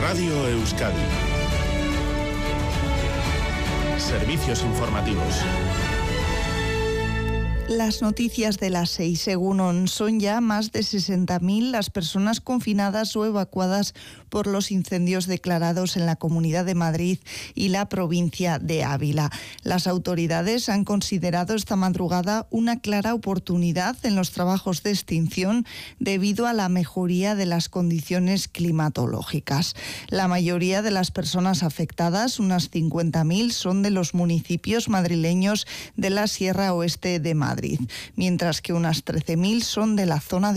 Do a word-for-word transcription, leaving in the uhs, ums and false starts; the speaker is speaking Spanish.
Radio Euskadi. Servicios informativos. Las noticias de las seis. Según son ya más de sesenta mil las personas confinadas o evacuadas por los incendios declarados en la Comunidad de Madrid y la provincia de Ávila. Las autoridades han considerado esta madrugada una clara oportunidad en los trabajos de extinción debido a la mejoría de las condiciones climatológicas. La mayoría de las personas afectadas, unas cincuenta mil, son de los municipios madrileños de la Sierra Oeste de Madrid, mientras que unas trece mil son de la zona de